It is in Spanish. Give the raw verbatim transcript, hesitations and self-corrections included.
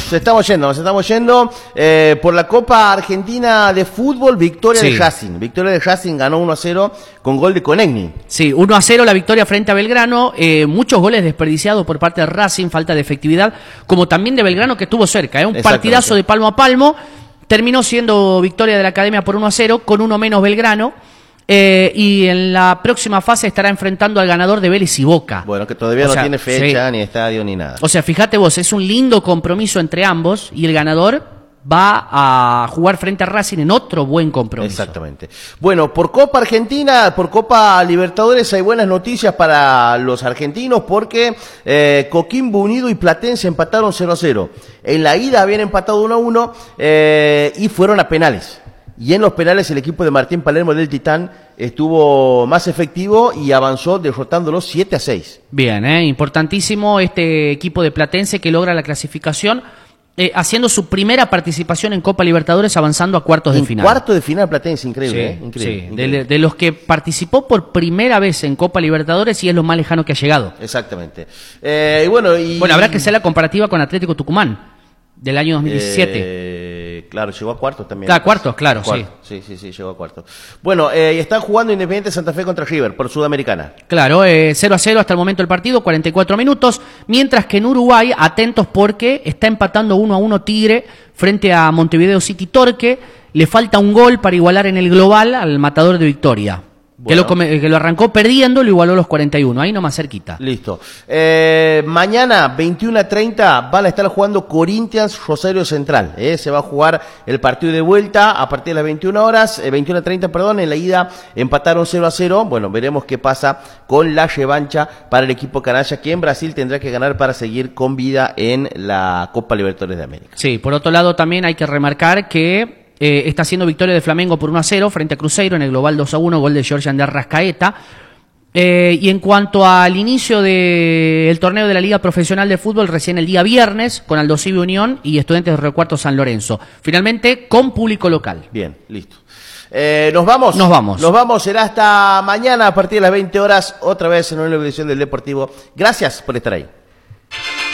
Nos estamos yendo, nos estamos yendo eh, por la Copa Argentina de Fútbol, victoria Sí. de Racing. Victoria de Racing, ganó uno a cero con gol de Conegni. Sí, uno a cero la victoria frente a Belgrano, eh, muchos goles desperdiciados por parte de Racing, falta de efectividad, como también de Belgrano que estuvo cerca, ¿eh? Un partidazo de palmo a palmo, terminó siendo victoria de la Academia por uno a cero, con uno menos Belgrano, eh, y en la próxima fase estará enfrentando al ganador de Vélez y Boca. Bueno, que todavía O no sea, tiene fecha, sí. ni estadio, ni nada. O sea, fíjate vos, es un lindo compromiso entre ambos, y el ganador va a jugar frente a Racing en otro buen compromiso. Exactamente. Bueno, por Copa Argentina, por Copa Libertadores hay buenas noticias para los argentinos porque eh, Coquimbo Unido y Platense empataron cero a cero. En la ida habían empatado uno a uno eh, y fueron a penales. Y en los penales el equipo de Martín Palermo del Titán estuvo más efectivo y avanzó derrotándolos siete a seis. Bien, eh, importantísimo este equipo de Platense que logra la clasificación, eh, haciendo su primera participación en Copa Libertadores, avanzando a cuartos de En final. cuarto de final Platense, increíble. Sí, ¿eh? Increíble, sí. increíble. De, de los que participó por primera vez en Copa Libertadores y es lo más lejano que ha llegado. Exactamente. Eh, y bueno, y... Bueno, habrá que hacer la comparativa con Atlético Tucumán del año dos mil diecisiete. Eh, claro, llegó a cuartos también. Claro, cuartos, claro, Cuarto. sí. Sí, sí, sí, llegó a cuartos. Bueno, eh, y están jugando Independiente Santa Fe contra River por Sudamericana. Claro, eh, cero a cero hasta el momento el partido, cuarenta y cuatro minutos, mientras que en Uruguay, atentos porque está empatando uno a uno Tigre frente a Montevideo City Torque, le falta un gol para igualar en el global al matador de Victoria. Que, Bueno. lo come- que lo arrancó perdiendo, lo igualó a los cuarenta y uno, ahí nomás cerquita. Listo. Eh, mañana, veintiuno a treinta, van a estar jugando Corinthians Rosario Central. Eh, se va a jugar el partido de vuelta a partir de las veintiuna horas, eh, veintiuno a treinta, perdón. En la ida empataron cero a cero. Bueno, veremos qué pasa con la revancha para el equipo canalla, que en Brasil tendrá que ganar para seguir con vida en la Copa Libertadores de América. Sí, por otro lado también hay que remarcar que eh, está haciendo victoria de Flamengo por uno a cero frente a Cruzeiro en el global dos a uno, gol de Georgian de Arrascaeta. Eh, y en cuanto al inicio del torneo de la Liga Profesional de Fútbol, recién el día viernes, con Aldo Civi Unión y Estudiantes de Río Cuarto San Lorenzo. Finalmente, con público local. Bien, listo. Eh, ¿Nos vamos? Nos vamos. Nos vamos, será hasta mañana a partir de las veinte horas, otra vez en una nueva edición del Deportivo. Gracias por estar ahí.